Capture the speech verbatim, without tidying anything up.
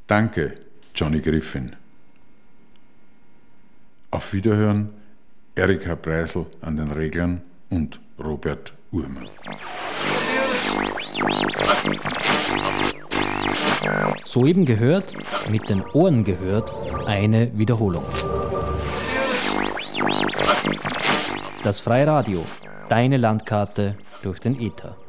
Danke, Johnny Griffin. Auf Wiederhören, Erika Preisl an den Reglern und Robert Uhrmann. Soeben gehört, mit den Ohren gehört, eine Wiederholung. Das Freie Radio, deine Landkarte durch den Äther.